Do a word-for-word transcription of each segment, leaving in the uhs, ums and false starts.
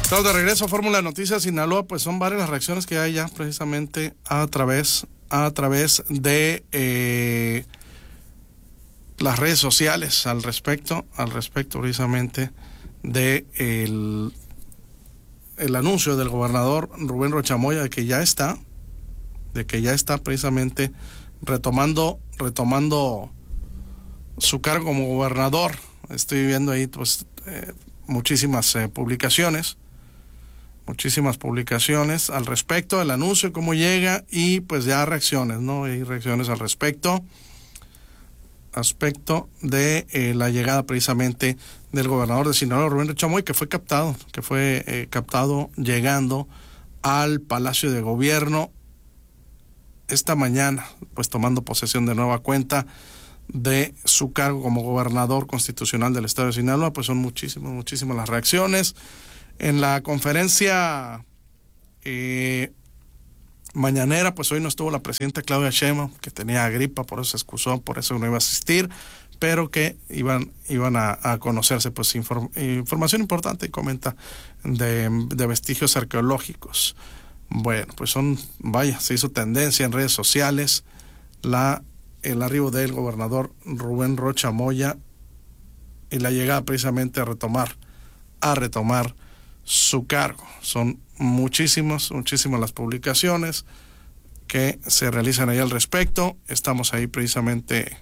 Estamos de regreso a Fórmula Noticias Sinaloa. Pues son varias las reacciones que hay ya precisamente a través, a través de eh, las redes sociales al respecto, al respecto precisamente de el, el anuncio del gobernador Rubén Rocha Moya de que ya está, de que ya está precisamente retomando, retomando su cargo como gobernador. Estoy viendo ahí pues eh, muchísimas eh, publicaciones, muchísimas publicaciones al respecto del anuncio, cómo llega y pues ya reacciones, ¿no? Hay reacciones al respecto, aspecto de eh, la llegada precisamente del gobernador de Sinaloa, Rubén Rocha Moya, que fue captado, que fue eh, captado llegando al Palacio de Gobierno esta mañana, pues tomando posesión de nueva cuenta de su cargo como gobernador constitucional del estado de Sinaloa. Pues son muchísimas, muchísimas las reacciones. En la conferencia eh, mañanera, pues hoy no estuvo la presidenta Claudia Sheinbaum, que tenía gripa, por eso se excusó, por eso no iba a asistir, pero que iban iban a, a conocerse pues inform, información importante, y comenta, de, de vestigios arqueológicos. Bueno, pues son, vaya, se hizo tendencia en redes sociales la el arribo del gobernador Rubén Rocha Moya y la llegada precisamente a retomar, a retomar su cargo. Son muchísimas, muchísimas las publicaciones que se realizan ahí al respecto. Estamos ahí precisamente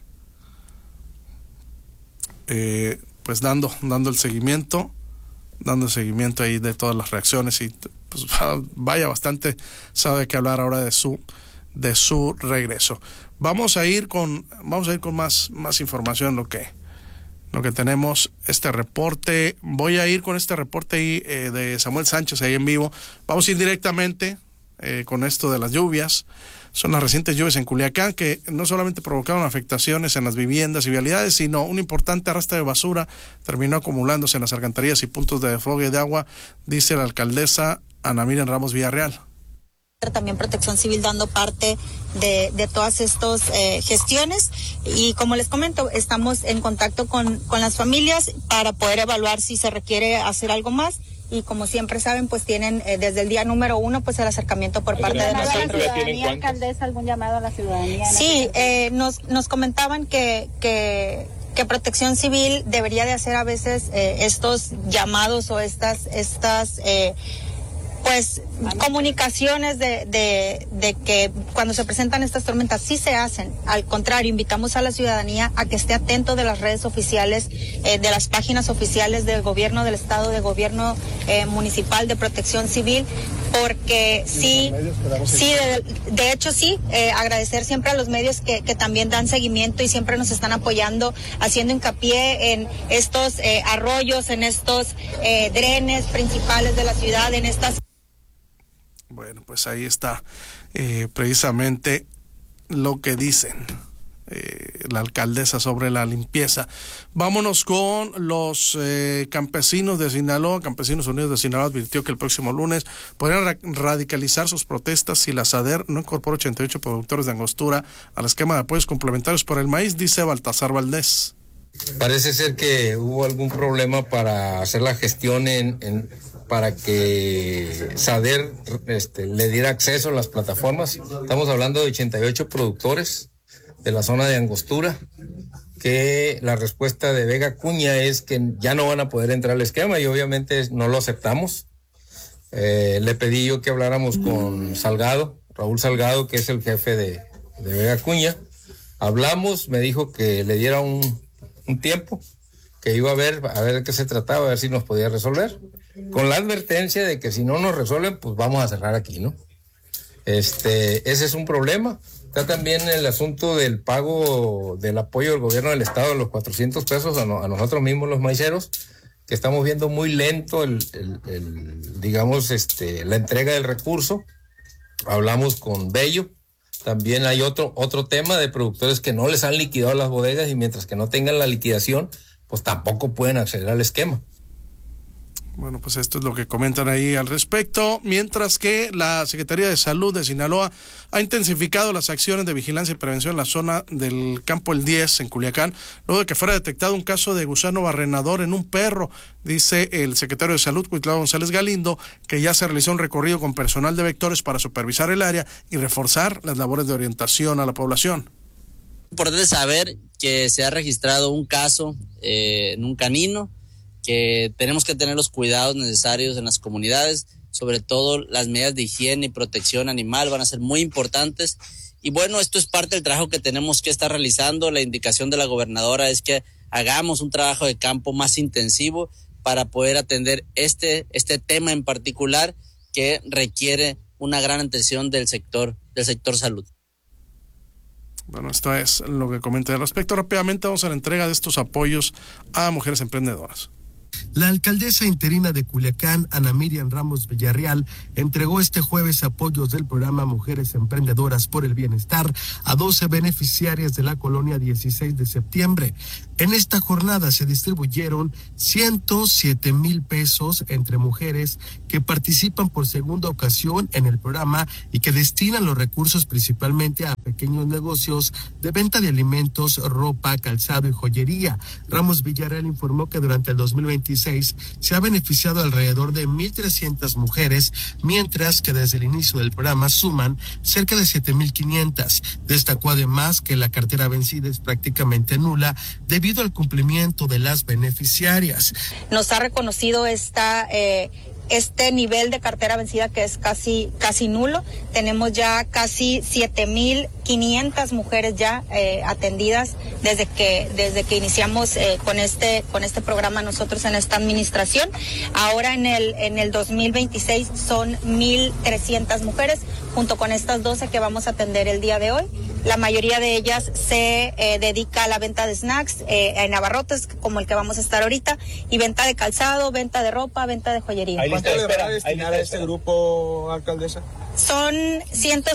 eh, pues dando, dando el seguimiento, dando el seguimiento ahí de todas las reacciones, y pues vaya, bastante sabe que hablar ahora de su de su regreso. Vamos a ir con vamos a ir con más más información, lo que lo que tenemos, este reporte. Voy a ir con este reporte ahí eh, de Samuel Sánchez ahí en vivo. Vamos a ir directamente eh, con esto de las lluvias. Son las recientes lluvias en Culiacán que no solamente provocaron afectaciones en las viviendas y vialidades, sino un importante arrastre de basura terminó acumulándose en las alcantarillas y puntos de desfogue de agua, dice la alcaldesa Ana Miriam Ramos Villarreal. También Protección Civil dando parte de, de todas estas eh, gestiones, y como les comento, estamos en contacto con, con las familias para poder evaluar si se requiere hacer algo más, y como siempre saben, pues tienen eh, desde el día número uno pues el acercamiento por parte de nosotros. ¿A la ciudadanía, alcaldesa, algún llamado a la ciudadanía? Sí, eh, nos, nos comentaban que, que que Protección Civil debería de hacer a veces eh, estos llamados o estas estas eh, pues comunicaciones de, de, de que cuando se presentan estas tormentas sí se hacen. Al contrario, invitamos a la ciudadanía a que esté atento de las redes oficiales, eh, de las páginas oficiales del gobierno del estado, de gobierno eh, municipal, de Protección Civil, porque sí, sí, de, de hecho sí, eh, agradecer siempre a los medios que, que también dan seguimiento y siempre nos están apoyando, haciendo hincapié en estos eh, arroyos, en estos eh, drenes principales de la ciudad, en estas. Bueno, pues ahí está eh, precisamente lo que dicen eh, la alcaldesa sobre la limpieza. Vámonos con los eh, campesinos de Sinaloa. Campesinos Unidos de Sinaloa advirtió que el próximo lunes podrían ra- radicalizar sus protestas si la SADER no incorpora ochenta y ocho productores de angostura al esquema de apoyos complementarios por el maíz, dice Baltasar Valdés. Parece ser que hubo algún problema para hacer la gestión en, en para que SADER este, le diera acceso a las plataformas. Estamos hablando de ochenta y ocho productores de la zona de angostura, que la respuesta de Vega Acuña es que ya no van a poder entrar al esquema, y obviamente no lo aceptamos. Eh, le pedí yo que habláramos con Salgado, Raúl Salgado, que es el jefe de, de Vega Acuña. Hablamos, me dijo que le diera un, un tiempo, que iba a ver, a ver de qué se trataba, a ver si nos podía resolver, con la advertencia de que si no nos resuelven, pues vamos a cerrar aquí, ¿no? Este, ese es un problema. Está también el asunto del pago del apoyo del gobierno del estado de los cuatrocientos pesos a, no, a nosotros mismos los maiceros, que estamos viendo muy lento el, el, el, digamos, este, la entrega del recurso. Hablamos con Bello. También hay otro, otro tema de productores que no les han liquidado las bodegas, y mientras que no tengan la liquidación, pues tampoco pueden acceder al esquema. Bueno, pues esto es lo que comentan ahí al respecto, mientras que la Secretaría de Salud de Sinaloa ha intensificado las acciones de vigilancia y prevención en la zona del Campo El diez, en Culiacán, luego de que fuera detectado un caso de gusano barrenador en un perro. Dice el secretario de Salud, Cuitlao González Galindo, que ya se realizó un recorrido con personal de vectores para supervisar el área y reforzar las labores de orientación a la población. Importante saber que se ha registrado un caso eh, en un canino, que tenemos que tener los cuidados necesarios en las comunidades, sobre todo las medidas de higiene y protección animal van a ser muy importantes. Y bueno, esto es parte del trabajo que tenemos que estar realizando. La indicación de la gobernadora es que hagamos un trabajo de campo más intensivo para poder atender este, este tema en particular que requiere una gran atención del sector, del sector salud. Bueno, esto es lo que comenté al respecto. Rápidamente vamos a la entrega de estos apoyos a mujeres emprendedoras. La alcaldesa interina de Culiacán, Ana Miriam Ramos Villarreal, entregó este jueves apoyos del programa Mujeres Emprendedoras por el Bienestar a doce beneficiarias de la colonia dieciséis de septiembre. En esta jornada se distribuyeron ciento siete mil pesos entre mujeres que participan por segunda ocasión en el programa y que destinan los recursos principalmente a pequeños negocios de venta de alimentos, ropa, calzado y joyería. Ramos Villarreal informó que durante el dos mil veintiséis se ha beneficiado alrededor de mil trescientas mujeres, mientras que desde el inicio del programa suman cerca de siete mil quinientas. Destacó además que la cartera vencida es prácticamente nula debido al cumplimiento de las beneficiarias. Nos ha reconocido esta eh, este nivel de cartera vencida que es casi casi nulo. Tenemos ya casi siete mil quinientas mujeres ya eh, atendidas desde que desde que iniciamos eh, con este con este programa nosotros en esta administración. Ahora en el en el dos mil veintiséis son mil trescientas mujeres junto con estas doce que vamos a atender el día de hoy. La mayoría de ellas se eh, dedica a la venta de snacks eh, en abarrotes como el que vamos a estar ahorita y venta de calzado, venta de ropa, venta de joyería. ¿Cuánto le va a destinar a este grupo, alcaldesa? Son ciento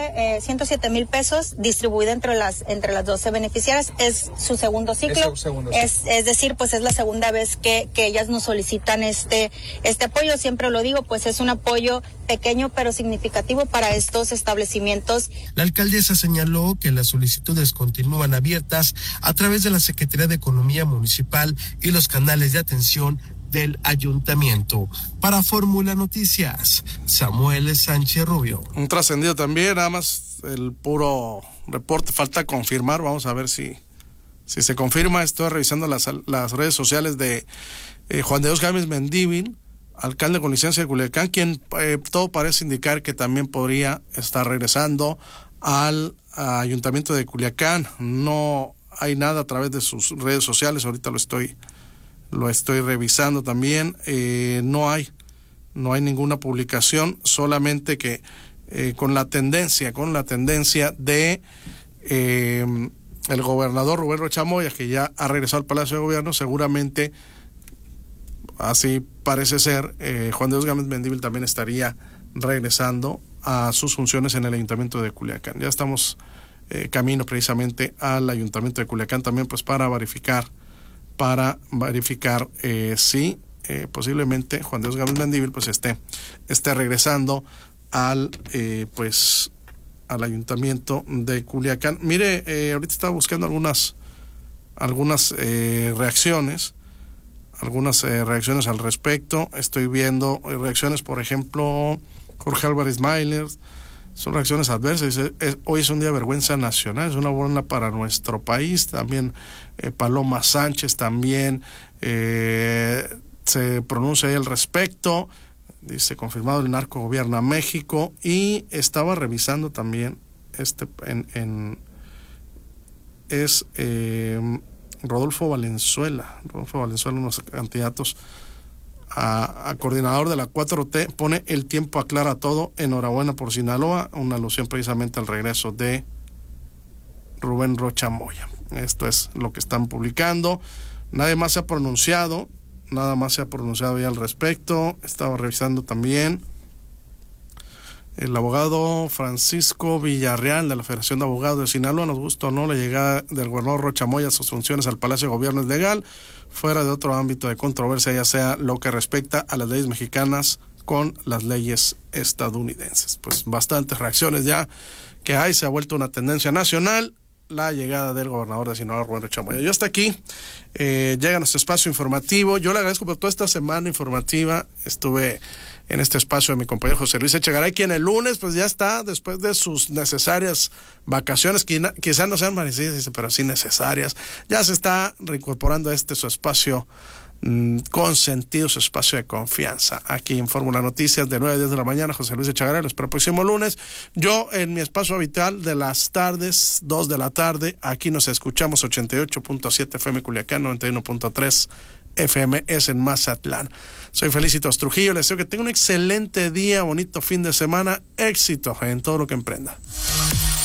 siete mil pesos distribuidos entre las entre las doce beneficiarias. Es su segundo ciclo. Es, segundo ciclo. es, es decir, pues es la segunda vez que, que ellas nos solicitan este este apoyo. Siempre lo digo, pues es un apoyo pequeño pero significativo para estos establecimientos. La alcaldesa señaló que las solicitudes continúan abiertas a través de la Secretaría de Economía Municipal y los canales de atención del ayuntamiento. Para Fórmula Noticias, Samuel Sánchez Rubio. Un trascendido también, nada más el puro reporte, falta confirmar, vamos a ver si, si se confirma. Estoy revisando las, las redes sociales de eh, Juan de Dios Gámez Mendívil, alcalde con licencia de Culiacán, quien eh, todo parece indicar que también podría estar regresando al ayuntamiento de Culiacán. No hay nada a través de sus redes sociales, ahorita lo estoy lo estoy revisando también. Eh, no hay no hay ninguna publicación, solamente que eh, con la tendencia con la tendencia de eh, el gobernador Rubén Rocha Moya, que ya ha regresado al Palacio de Gobierno, seguramente, así parece ser, eh, Juan de Dios Gámez Mendívil también estaría regresando a sus funciones en el ayuntamiento de Culiacán. Ya estamos eh, camino precisamente al ayuntamiento de Culiacán también, pues para verificar para verificar eh, si eh, posiblemente Juan de Dios Gámez Mendívil pues esté esté regresando al eh, pues al ayuntamiento de Culiacán. Mire, eh, ahorita estaba buscando algunas algunas eh, reacciones algunas eh, reacciones al respecto. Estoy viendo eh, reacciones, por ejemplo, Jorge Álvarez Mailer, son reacciones adversas. Dice, es, hoy es un día de vergüenza nacional, es una buena para nuestro país. También eh, Paloma Sánchez también eh, se pronuncia ahí al respecto. Dice, confirmado, el narco gobierna México. Y estaba revisando también este en, en es eh, Rodolfo Valenzuela. Rodolfo Valenzuela, unos candidatos A, a coordinador de la cuatro T, pone el tiempo aclara todo, enhorabuena por Sinaloa, una alusión precisamente al regreso de Rubén Rocha Moya. Esto es lo que están publicando. Nadie más se ha pronunciado, nada más se ha pronunciado ya al respecto. Estaba revisando también el abogado Francisco Villarreal de la Federación de Abogados de Sinaloa. Nos gusta o no, la llegada del gobernador Rocha Moya a sus funciones al Palacio de Gobierno es legal, fuera de otro ámbito de controversia, ya sea lo que respecta a las leyes mexicanas con las leyes estadounidenses. Pues bastantes reacciones ya que hay, se ha vuelto una tendencia nacional la llegada del gobernador de Sinaloa, Rubén Rocha Moya. Yo hasta aquí, eh, llega nuestro espacio informativo. Yo le agradezco por toda esta semana informativa. Estuve en este espacio de mi compañero José Luis Echegaray, quien el lunes pues ya está, después de sus necesarias vacaciones, quizás no sean merecidas, pero sí necesarias, ya se está reincorporando a este su espacio mmm, consentido, su espacio de confianza. Aquí en Fórmula Noticias de nueve a diez de la mañana, José Luis Echegaray, los para el próximo lunes. Yo en mi espacio habitual de las tardes, dos de la tarde, aquí nos escuchamos ochenta y ocho punto siete F M Culiacán, noventa y uno punto tres F M es en Mazatlán. Soy Felicito Trujillo, les deseo que tenga un excelente día, bonito fin de semana, éxito en todo lo que emprenda.